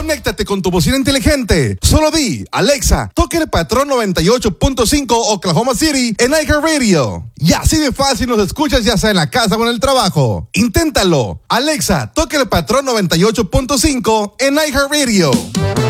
Conéctate con tu bocina inteligente. Solo di, Alexa, toque el patrón 98.5 Oklahoma City en iHeartRadio. Y así de fácil nos escuchas ya sea en la casa o en el trabajo. Inténtalo. Alexa, toque el patrón 98.5 en iHeartRadio.